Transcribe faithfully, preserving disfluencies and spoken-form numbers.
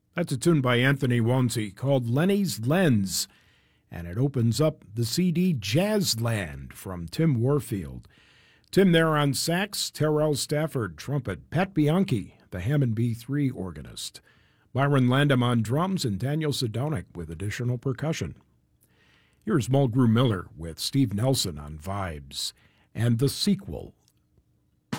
That's a tune by Anthony Wonsey called Lenny's Lens, and it opens up the C D Jazzland from Tim Warfield. Tim there on sax, Terrell Stafford trumpet, Pat Bianchi, the Hammond B three organist, Byron Landam on drums, and Daniel Sedonic with additional percussion. Here's Mulgrew Miller with Steve Nelson on vibes, and the sequel,